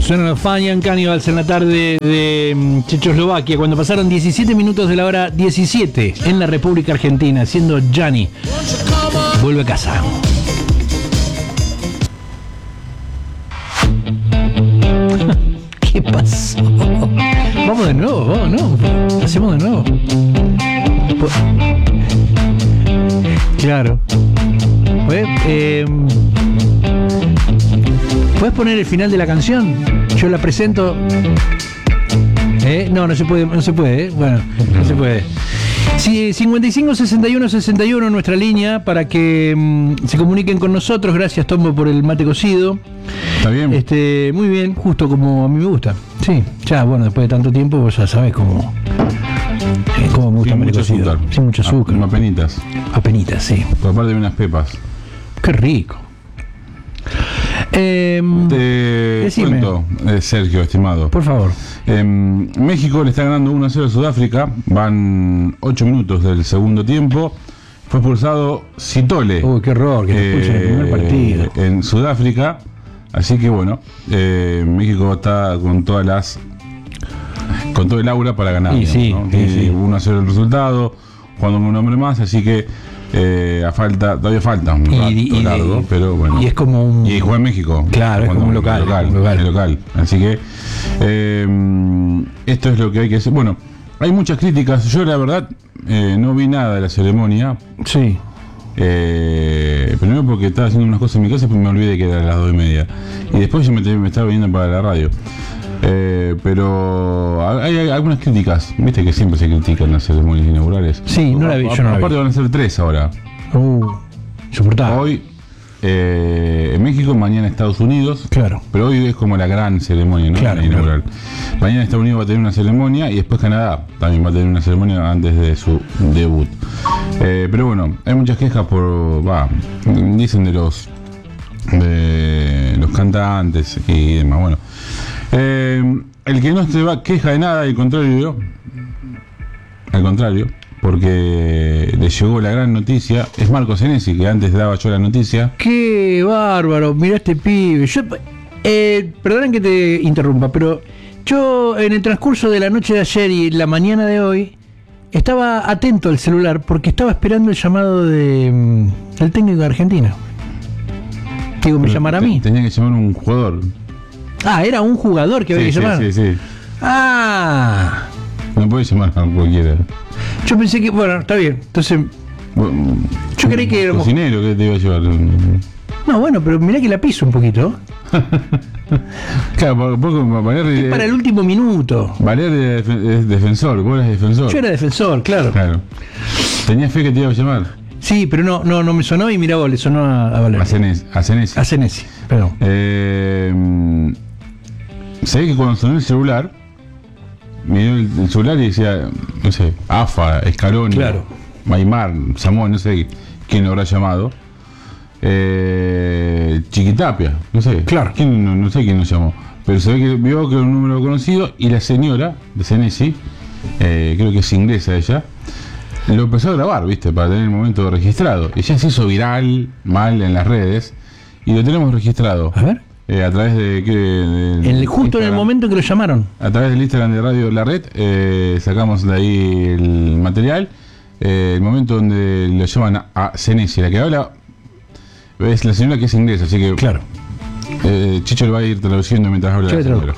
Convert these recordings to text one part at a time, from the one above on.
Suenan los Fine Cannibals en la tarde de Checoslovaquia, cuando pasaron 17 minutos de la hora 17 en la República Argentina, siendo Gianni. Vuelve a casa. ¿Qué pasó? Vamos de nuevo, ¿no? Hacemos de nuevo. Claro. ¿Puedes poner el final de la canción? Yo la presento. No se puede, Bueno, no se puede. Sí, 55 61 61 nuestra línea para que se comuniquen con nosotros. Gracias, Tombo, por el mate cocido. ¿Está bien? Muy bien, justo como a mí me gusta. Sí, ya, bueno, después de tanto tiempo vos ya sabes cómo me gusta el mate cocido. Azúcar. Sin mucho azúcar. Apenitas. Apenitas, sí. Por parte de unas pepas. Qué rico. Te cuento, Sergio, estimado. Por favor. México le está ganando 1-0 a Sudáfrica. Van 8 minutos del segundo tiempo. Fue expulsado Sithole. Uy, qué horror, que te expulsen en el primer partido. En Sudáfrica. Así que bueno, México está con todo el aura para ganar. Sí, ¿no? sí. 1-0 el resultado, jugando con un hombre más, así que todavía falta un rato largo, pero bueno. Y es como un... Y juega en México. Claro, es como un local. Así que esto es lo que hay que hacer. Bueno, hay muchas críticas. Yo la verdad no vi nada de la ceremonia. Sí. Primero porque estaba haciendo unas cosas en mi casa y me olvidé que era a las 2:30. Y después yo me estaba viniendo para la radio. Pero hay algunas críticas. Viste que siempre se critican las ceremonias inaugurales. Sí, no la vi, yo no la vi. Aparte van a ser 3 ahora. Insoportable. Hoy en México, mañana Estados Unidos. Claro. Pero hoy es como la gran ceremonia, ¿no? Claro, inaugural. Mañana Estados Unidos va a tener una ceremonia y después Canadá también va a tener una ceremonia antes de su debut. Pero bueno, hay muchas quejas dicen de los cantantes y demás. Bueno, el que no se queja de nada, al contrario, porque le llegó la gran noticia, es Marco Senesi, que antes daba yo la noticia. ¡Qué bárbaro! Mirá este pibe. Perdonen que te interrumpa, pero yo en el transcurso de la noche de ayer y la mañana de hoy estaba atento al celular porque estaba esperando el llamado del técnico de Argentina. Digo, ¿me llamará a mí? Tenía que llamar un jugador. Ah, era un jugador que había que llamar. Sí. Ah. No puede llamar a cualquiera. Yo pensé que, bueno, está bien. Entonces, yo creí que éramos... cocinero que te iba a llevar. No, bueno, pero mirá que la piso un poquito. Claro, Valeri es para el último minuto. Valeri es defensor, vos eras defensor. Yo era defensor, claro. Tenías fe que te iba a llamar. Sí, pero no me sonó y mirá vos, le sonó a Valeri. A Senesi, perdón. Se ve que cuando sonó el celular, miró el celular y decía, no sé, AFA, Scaloni, claro, Maimar, Samuel, no sé quién lo habrá llamado. Chiquitapia, no sé. Claro. No sé quién lo llamó. Pero se ve que vio que era un número conocido y la señora de Senesi, creo que es inglesa ella, lo empezó a grabar, ¿viste? Para tener el momento registrado. Y ya se hizo viral, mal en las redes, y lo tenemos registrado. A ver. A través de justo Instagram, en el momento que lo llamaron. A través del Instagram de Radio La Red, sacamos de ahí el material. El momento donde lo llaman a Senesi, la que habla es la señora que es inglesa, así que claro. Chicho lo va a ir traduciendo mientras habla la señora.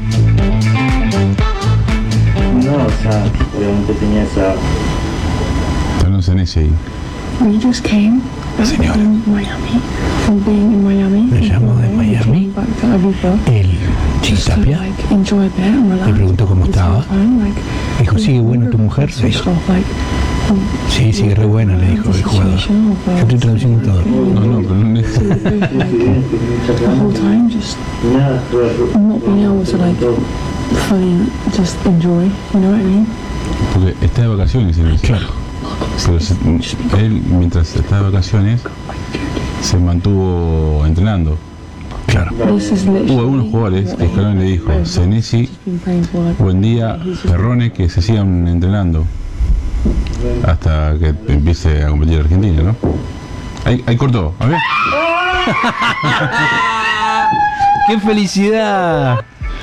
No, o sea, obviamente tenía esa... Pero no Senesi ahí. We just came from Miami, from being in Miami. Le llamó de Miami. El Chiquitapia le preguntó cómo estaba. Dijo, ¿sigue buena tu mujer? Le dijo. Sí, sigue re buena, le dijo el jugador. Yo estoy traduciendo todo. No, pero no es... The whole time, just not being able to fully just enjoy, you know what I mean? Porque está de vacaciones, claro. Pero él, mientras está de vacaciones, se mantuvo entrenando. Claro. Hubo algunos jugadores que Scaloni le dijo, Senesi, buen día, Perrone, que se sigan entrenando hasta que empiece a competir Argentina, ¿no? Ahí cortó, a ver. ¡Qué felicidad!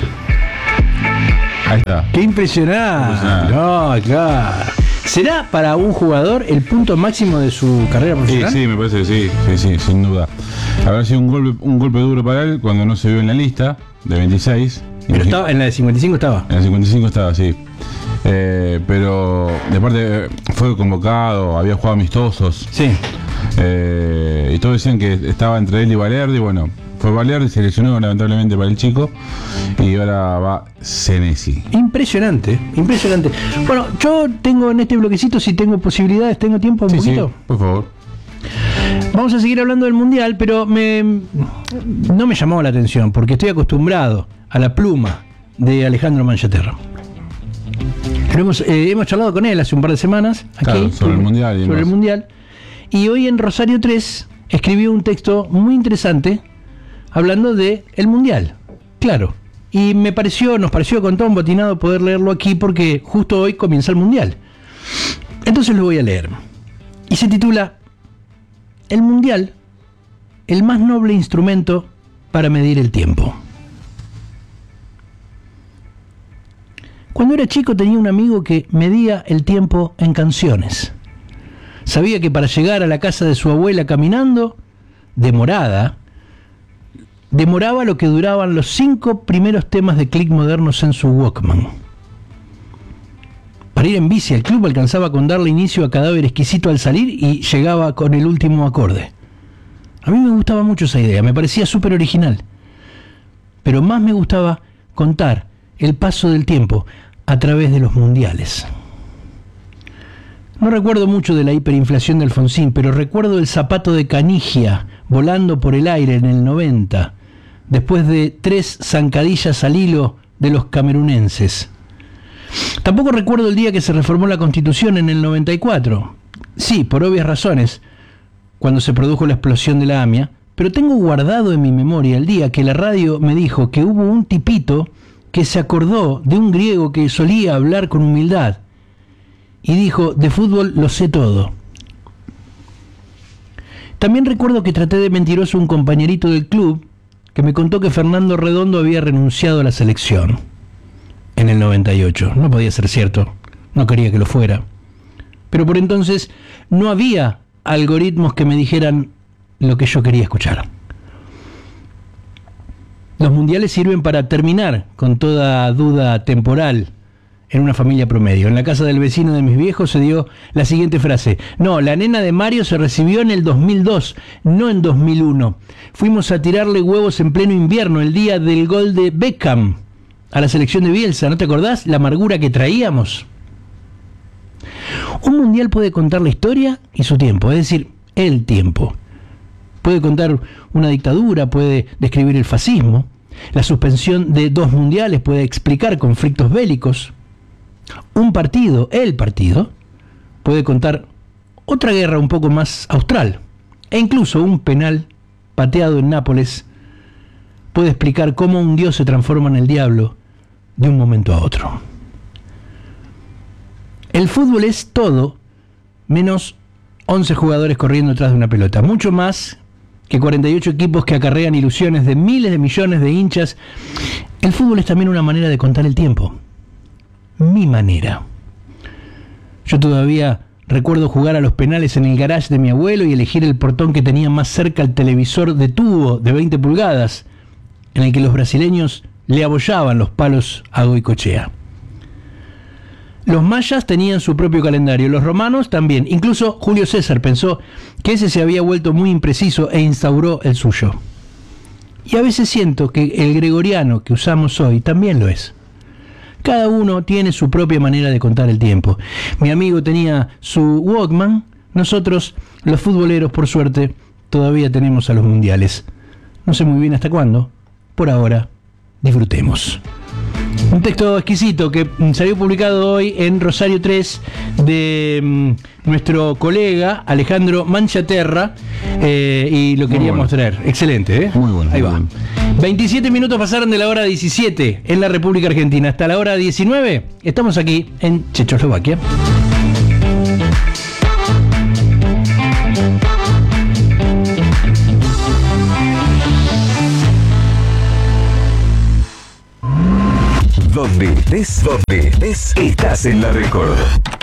Ahí está. ¡Qué impresionante! No, claro. ¿Será para un jugador el punto máximo de su carrera profesional? Sí, me parece que sí, sin duda. Habrá sido un golpe duro para él cuando no se vio en la lista de 26. Pero estaba, en la de 55 estaba. En la 55 estaba, sí. Pero de parte fue convocado, había jugado amistosos. Sí. Y todos decían que estaba entre él y Valerdi. Bueno, fue Valerdi, se lesionó lamentablemente para el chico. Y ahora va Senesi. Impresionante. Bueno, yo tengo en este bloquecito, si tengo posibilidades, tengo tiempo un poquito. Sí, por favor. Vamos a seguir hablando del Mundial, pero no me llamó la atención, porque estoy acostumbrado a la pluma de Alejandro Manchaterra. Hemos charlado con él hace un par de semanas aquí, claro, sobre el Mundial. Y hoy en Rosario 3 escribió un texto muy interesante hablando de el Mundial. Claro. Y nos pareció con todo embotinado poder leerlo aquí porque justo hoy comienza el Mundial. Entonces lo voy a leer. Y se titula El Mundial, el más noble instrumento para medir el tiempo. Cuando era chico tenía un amigo que medía el tiempo en canciones. Sabía que para llegar a la casa de su abuela caminando, demoraba lo que duraban los 5 primeros temas de click modernos en su Walkman. Para ir en bici al club alcanzaba con darle inicio a Cadáver Exquisito al salir y llegaba con el último acorde. A mí me gustaba mucho esa idea, me parecía súper original. Pero más me gustaba contar el paso del tiempo a través de los mundiales. No recuerdo mucho de la hiperinflación de Alfonsín, pero recuerdo el zapato de Canigia volando por el aire en el 90, después de 3 zancadillas al hilo de los camerunenses. Tampoco recuerdo el día que se reformó la Constitución en el 94. Sí, por obvias razones, cuando se produjo la explosión de la AMIA, pero tengo guardado en mi memoria el día que la radio me dijo que hubo un tipito que se acordó de un griego que solía hablar con humildad y dijo: de fútbol lo sé todo. También recuerdo que traté de mentiroso a un compañerito del club que me contó que Fernando Redondo había renunciado a la selección en el 98. No podía ser cierto, no quería que lo fuera. Pero por entonces no había algoritmos que me dijeran lo que yo quería escuchar. Los mundiales sirven para terminar con toda duda temporal en una familia promedio. En la casa del vecino de mis viejos se dio la siguiente frase: no, la nena de Mario se recibió en el 2002, no en 2001. Fuimos a tirarle huevos en pleno invierno, el día del gol de Beckham a la selección de Bielsa. ¿No te acordás la amargura que traíamos? Un mundial puede contar la historia y su tiempo, es decir, el tiempo. Puede contar una dictadura, puede describir el fascismo. La suspensión de 2 mundiales puede explicar conflictos bélicos. Un partido, el partido, puede contar otra guerra un poco más austral. E incluso un penal pateado en Nápoles puede explicar cómo un dios se transforma en el diablo de un momento a otro. El fútbol es todo menos 11 jugadores corriendo detrás de una pelota. Mucho más que 48 equipos que acarrean ilusiones de miles de millones de hinchas. El fútbol es también una manera de contar el tiempo. Mi manera. Yo todavía recuerdo jugar a los penales en el garage de mi abuelo y elegir el portón que tenía más cerca al televisor de tubo de 20 pulgadas, en el que los brasileños le abollaban los palos a Goicoechea. Los mayas tenían su propio calendario, los romanos también. Incluso Julio César pensó que ese se había vuelto muy impreciso e instauró el suyo. Y a veces siento que el gregoriano que usamos hoy también lo es. Cada uno tiene su propia manera de contar el tiempo. Mi amigo tenía su Walkman, nosotros, los futboleros, por suerte, todavía tenemos a los mundiales. No sé muy bien hasta cuándo. Por ahora, disfrutemos. Un texto exquisito que salió publicado hoy en Rosario 3 de nuestro colega Alejandro Manchaterra, y lo quería mostrar. Excelente, ¿eh? Muy bueno. Ahí va. Bueno. 27 minutos pasaron de la hora 17 en la República Argentina. Hasta la hora 19 estamos aquí en Checoslovaquia. Donde estés, estás en la Record.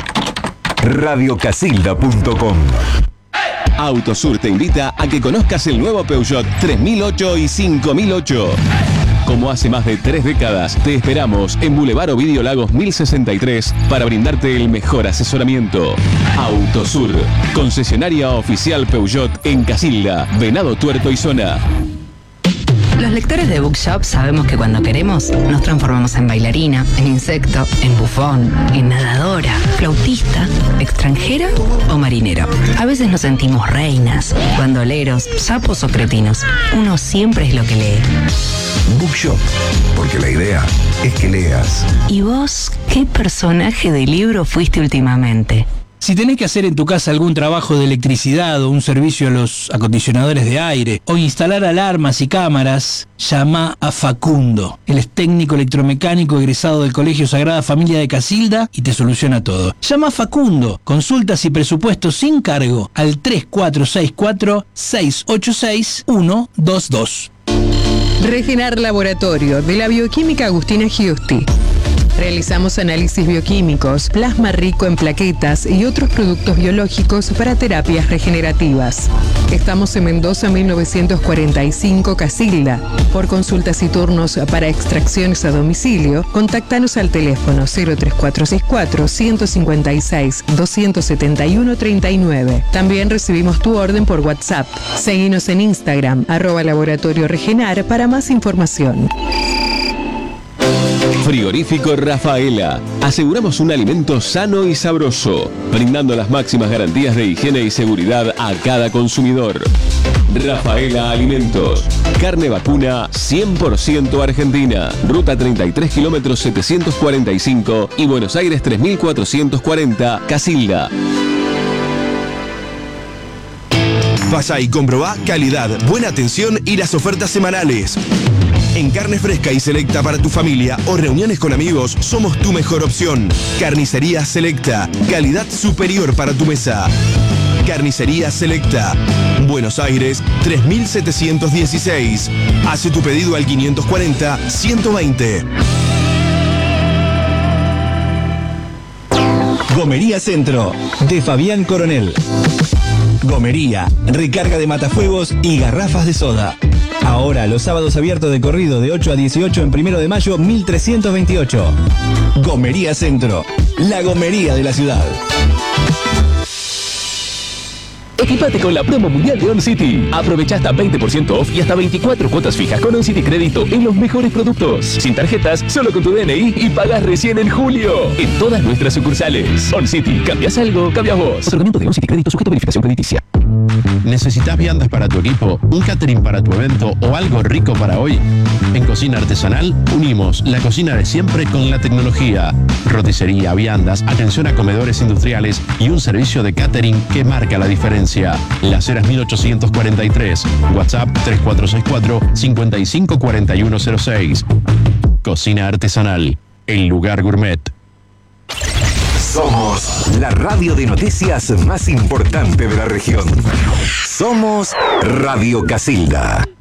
Radiocasilda.com. Autosur te invita a que conozcas el nuevo Peugeot 3008 y 5008. Como hace más de 3 décadas, te esperamos en Boulevard Ovidio Lagos 1063 para brindarte el mejor asesoramiento. Autosur, concesionaria oficial Peugeot en Casilda, Venado Tuerto y zona. Los lectores de Bookshop sabemos que cuando queremos nos transformamos en bailarina, en insecto, en bufón, en nadadora, flautista, extranjera o marinero. A veces nos sentimos reinas, bandoleros, sapos o cretinos. Uno siempre es lo que lee. Bookshop, porque la idea es que leas. ¿Y vos qué personaje de libro fuiste últimamente? Si tenés que hacer en tu casa algún trabajo de electricidad o un servicio a los acondicionadores de aire o instalar alarmas y cámaras, llama a Facundo. Él es técnico electromecánico egresado del Colegio Sagrada Familia de Casilda y te soluciona todo. Llama a Facundo. Consultas y presupuestos sin cargo al 3464-686-122. Regenar Laboratorio de la Bioquímica Agustina Giusti. Realizamos análisis bioquímicos, plasma rico en plaquetas y otros productos biológicos para terapias regenerativas. Estamos en Mendoza 1945 Casilda. Por consultas y turnos para extracciones a domicilio, contáctanos al teléfono 03464 156 271 39. También recibimos tu orden por WhatsApp. Seguinos en Instagram @Laboratorio Regenar para más información. Frigorífico Rafaela. Aseguramos un alimento sano y sabroso, brindando las máximas garantías de higiene y seguridad a cada consumidor. Rafaela Alimentos. Carne vacuna 100% argentina. Ruta 33 kilómetros 745 y Buenos Aires 3440, Casilda. Pasa y comprobá calidad, buena atención y las ofertas semanales. En carne fresca y selecta para tu familia o reuniones con amigos, somos tu mejor opción. Carnicería Selecta, calidad superior para tu mesa. Carnicería Selecta, Buenos Aires 3716. Hace tu pedido al 540-120. Gomería Centro, de Fabián Coronel. Gomería, recarga de matafuegos y garrafas de soda. Ahora, los sábados abiertos de corrido de 8 a 18 en 1 de mayo 1328. Gomería Centro, la gomería de la ciudad. Equipate con la promo mundial de OnCity. Aprovecha hasta 20% off y hasta 24 cuotas fijas con OnCity Crédito en los mejores productos. Sin tarjetas, solo con tu DNI y pagas recién en julio. En todas nuestras sucursales. OnCity, ¿cambias algo? Cambias vos. Otorgamiento de OnCity Crédito sujeto a verificación crediticia. ¿Necesitas viandas para tu equipo, un catering para tu evento o algo rico para hoy? En Cocina Artesanal unimos la cocina de siempre con la tecnología. Roticería, viandas, atención a comedores industriales y un servicio de catering que marca la diferencia. Las Heras 1843, WhatsApp 3464-554106. Cocina Artesanal, el lugar gourmet. Somos la radio de noticias más importante de la región. Somos Radio Casilda.